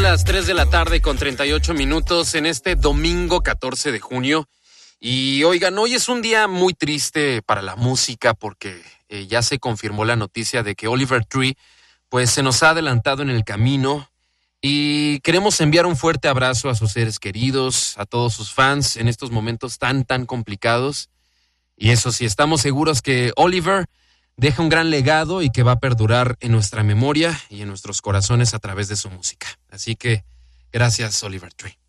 las 3 de la tarde con 38 minutos en este domingo 14 de junio. Y oigan, hoy es un día muy triste para la música porque ya se confirmó la noticia de que Oliver Tree pues se nos ha adelantado en el camino y queremos enviar un fuerte abrazo a sus seres queridos, a todos sus fans en estos momentos tan complicados. Y eso sí, estamos seguros que Oliver deja un gran legado y que va a perdurar en nuestra memoria y en nuestros corazones a través de su música. Así que gracias, Oliver Tree.